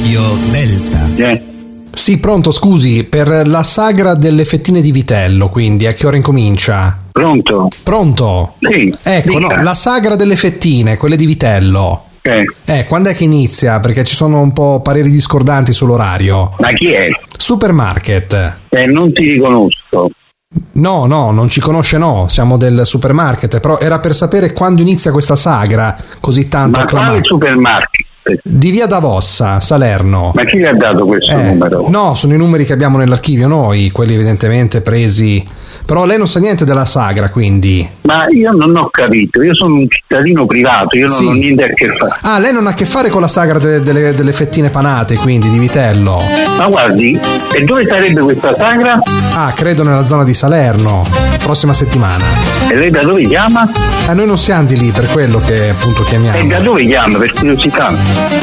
Radio Delta. Sì, pronto, scusi, per la sagra delle fettine di vitello, quindi a che ora incomincia? Pronto? Pronto? Sì. Ecco, dica. no, la sagra delle fettine, quelle di vitello. Quando è che inizia? Perché ci sono un po' pareri discordanti sull'orario. Ma chi è? Supermarket. Non ti riconosco. No, non ci conosce, no, siamo del supermarket, però era per sapere quando inizia questa sagra così tanto Ma acclamata. quale supermarket? Di via D'Avossa, Salerno. Ma chi le ha dato questo numero? No, sono i numeri che abbiamo nell'archivio noi, quelli evidentemente presi. Però lei non sa niente della sagra, quindi. Ma io non ho capito, io sono un cittadino privato, io non ho niente a che fare. Ah, lei non ha a che fare con la sagra delle fettine panate, quindi, di vitello. Ma guardi, e dove sarebbe questa sagra? Ah, credo nella zona di Salerno, prossima settimana. E lei da dove chiama? Noi non siamo di lì, per quello che appunto chiamiamo. E da dove chiama, per curiosità?